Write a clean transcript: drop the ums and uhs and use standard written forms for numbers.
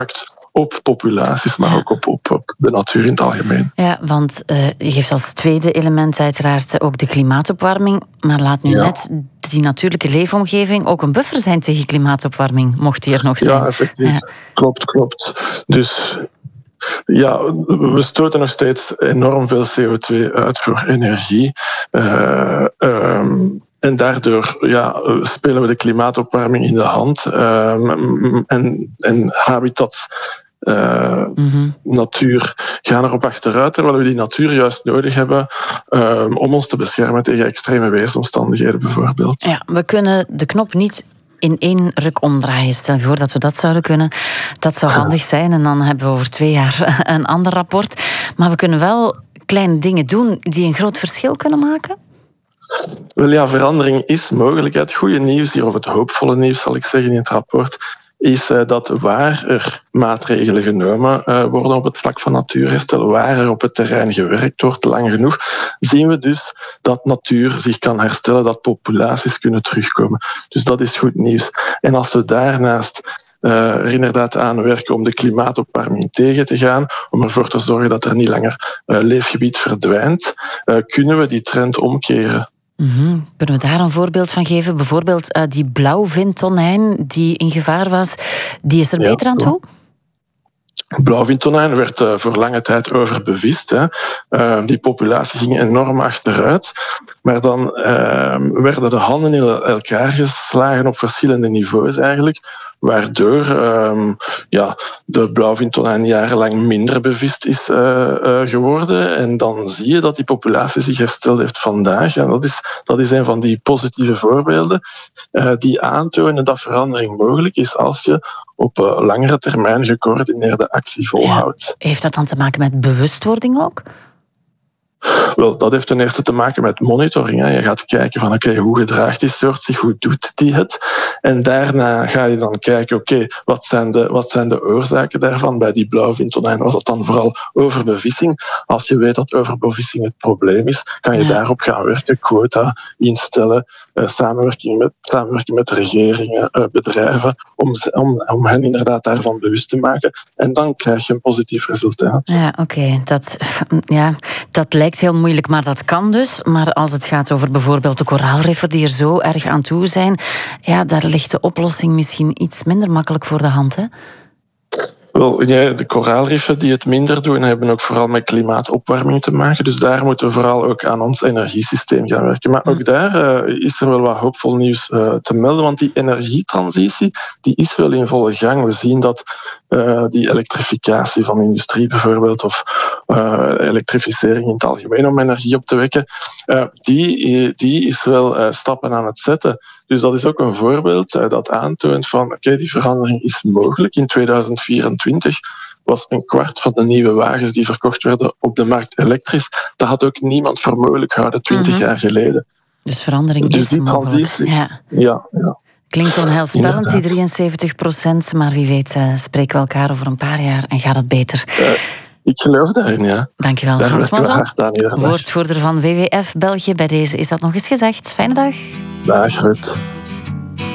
op populaties, maar ook op de natuur in het algemeen. Ja, want je geeft als tweede element uiteraard ook de klimaatopwarming, maar laat nu net die natuurlijke leefomgeving ook een buffer zijn tegen klimaatopwarming, mocht die er nog zijn. Ja, effectief. Ja. Klopt. Dus ja, we stoten nog steeds enorm veel CO2 uit voor energie. En daardoor spelen we de klimaatopwarming in de hand. En habitat, natuur gaan erop achteruit, terwijl we die natuur juist nodig hebben om ons te beschermen tegen extreme weersomstandigheden bijvoorbeeld. Ja, we kunnen de knop niet in één ruk omdraaien. Stel je voor dat we dat zouden kunnen. Dat zou handig zijn en dan hebben we over 2 jaar een ander rapport. Maar we kunnen wel kleine dingen doen die een groot verschil kunnen maken? Wel ja, verandering is mogelijk. Het goede nieuws hier, of het hoopvolle nieuws zal ik zeggen in het rapport, is dat waar er maatregelen genomen worden op het vlak van natuurherstel, waar er op het terrein gewerkt wordt lang genoeg, zien we dus dat natuur zich kan herstellen, dat populaties kunnen terugkomen. Dus dat is goed nieuws. En als we daarnaast er inderdaad aan werken om de klimaatopwarming tegen te gaan, om ervoor te zorgen dat er niet langer leefgebied verdwijnt, kunnen we die trend omkeren. Kunnen we daar een voorbeeld van geven? Bijvoorbeeld die blauwvintonijn die in gevaar was, die is er beter aan toe? Blauwvintonijn werd voor lange tijd overbevist. Die populatie ging enorm achteruit. Maar dan werden de handen in elkaar geslagen op verschillende niveaus eigenlijk, waardoor de blauwvintonijn jarenlang minder bevist is geworden. En dan zie je dat die populatie zich hersteld heeft vandaag. En dat is een van die positieve voorbeelden die aantonen dat verandering mogelijk is als je op langere termijn gecoördineerde actie volhoudt. Ja, heeft dat dan te maken met bewustwording ook? Wel, dat heeft ten eerste te maken met monitoring. Je gaat kijken van hoe gedraagt die soort zich, hoe doet die het? En daarna ga je dan kijken, wat zijn de oorzaken daarvan? Bij die blauwvintonijn was dat dan vooral overbevissing. Als je weet dat overbevissing het probleem is, kan je daarop gaan werken, quota instellen, samenwerking met regeringen, bedrijven, om hen inderdaad daarvan bewust te maken. En dan krijg je een positief resultaat. Ja, oké. Dat lijkt heel moeilijk, maar dat kan dus. Maar als het gaat over bijvoorbeeld de koraalriffen die er zo erg aan toe zijn, daar ligt de oplossing misschien iets minder makkelijk voor de hand, hè? Wel, de koraalriffen die het minder doen, hebben ook vooral met klimaatopwarming te maken. Dus daar moeten we vooral ook aan ons energiesysteem gaan werken. Maar ook daar is er wel wat hoopvol nieuws te melden, want die energietransitie die is wel in volle gang. We zien dat die elektrificatie van de industrie bijvoorbeeld, of elektrificering in het algemeen om energie op te wekken, die is wel stappen aan het zetten. Dus dat is ook een voorbeeld dat aantoont van die verandering is mogelijk. In 2024 was 1/4 van de nieuwe wagens die verkocht werden op de markt elektrisch. Dat had ook niemand voor mogelijk gehouden 20 jaar geleden. Dus verandering is die mogelijk. Ja. Klinkt onheilspellend, die 73%, maar wie weet spreken we elkaar over een paar jaar en gaat het beter. Ik geloof daarin, ja. Dankjewel, Hans Mazon, woordvoerder van WWF België. Bij deze is dat nog eens gezegd. Fijne dag. Dag, goed.